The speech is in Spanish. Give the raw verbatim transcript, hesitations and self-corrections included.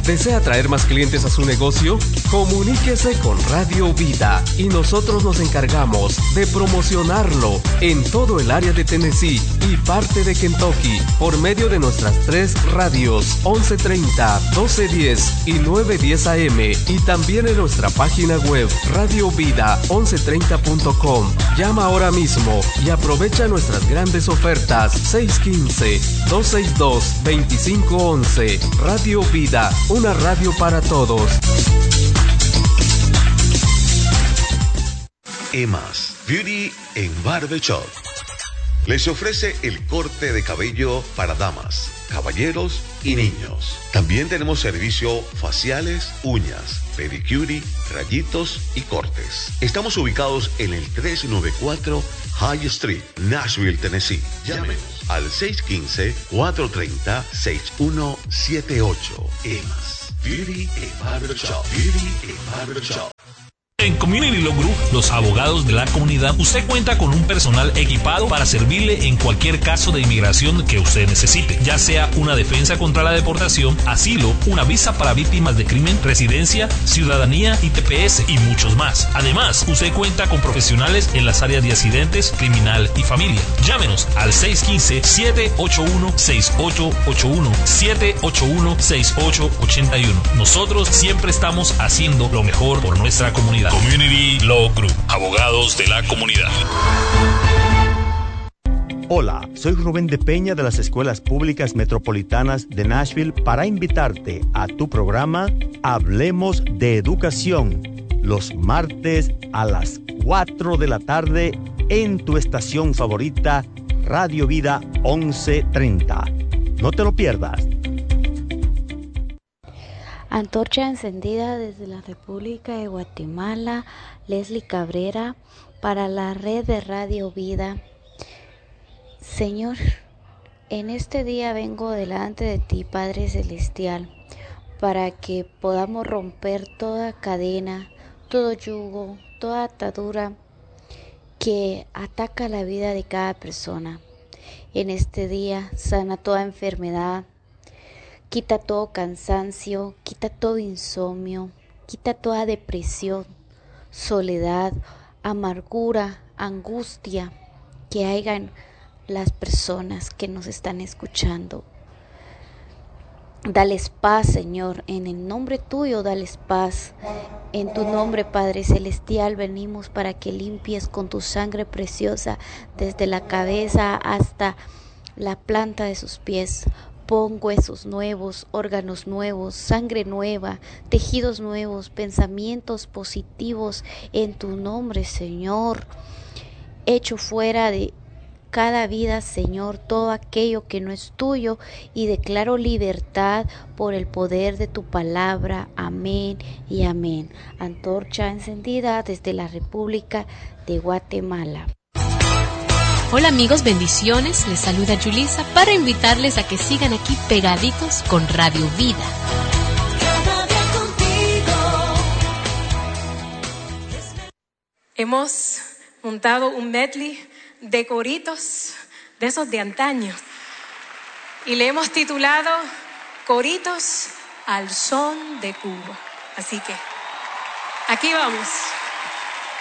¿Desea traer más clientes a su negocio? Comuníquese con Radio Vida y nosotros nos encargamos de promocionarlo en todo el área de Tennessee y parte de Kentucky por medio de nuestras tres radios once treinta, doce diez y nueve diez A M y también en nuestra página web radio vida once treinta punto com. Llama ahora mismo y aprovecha nuestras grandes ofertas seis uno cinco, dos seis dos, dos cinco once. Radio Vida, una radio para todos. Emas Beauty en Barbershop les ofrece el corte de cabello para damas, caballeros y niños. También tenemos servicio faciales, uñas, pedicure, rayitos y cortes. Estamos ubicados en el trescientos noventa y cuatro High Street, Nashville, Tennessee. Llámenos al seis uno cinco, cuatro tres cero, seis uno siete ocho. Emas Beauty en Barbershop. Beauty en Barbershop. En Community Law Group, los abogados de la comunidad, usted cuenta con un personal equipado para servirle en cualquier caso de inmigración que usted necesite, ya sea una defensa contra la deportación, asilo, una visa para víctimas de crimen, residencia, ciudadanía y T P S y muchos más. Además, usted cuenta con profesionales en las áreas de accidentes, criminal y familia. Llámenos al seis uno cinco, siete ocho uno, seis ocho ocho uno, siete ocho uno, seis ocho ocho uno. Nosotros siempre estamos haciendo lo mejor por nuestra comunidad. Community Law Group, abogados de la comunidad. Hola, soy Rubén de Peña de las Escuelas Públicas Metropolitanas de Nashville para invitarte a tu programa Hablemos de Educación, los martes a las cuatro de la tarde en tu estación favorita, Radio Vida once treinta. No te lo pierdas. Antorcha encendida desde la República de Guatemala, Leslie Cabrera, para la red de Radio Vida. Señor, en este día vengo delante de ti, Padre Celestial, para que podamos romper toda cadena, todo yugo, toda atadura que ataca la vida de cada persona. En este día, sana toda enfermedad. Quita todo cansancio, quita todo insomnio, quita toda depresión, soledad, amargura, angustia que hayan las personas que nos están escuchando. Dales paz, Señor, en el nombre tuyo, dales paz. En tu nombre, Padre Celestial, venimos para que limpies con tu sangre preciosa desde la cabeza hasta la planta de sus pies. Pon huesos nuevos, órganos nuevos, sangre nueva, tejidos nuevos, pensamientos positivos en tu nombre, Señor. Echo fuera de cada vida, Señor, todo aquello que no es tuyo y declaro libertad por el poder de tu palabra. Amén y amén. Antorcha encendida desde la República de Guatemala. Hola amigos, bendiciones, les saluda Yulisa para invitarles a que sigan aquí pegaditos con Radio Vida. Cada día contigo. Hemos montado un medley de coritos de esos de antaño y le hemos titulado Coritos al son de Cuba. Así que aquí vamos.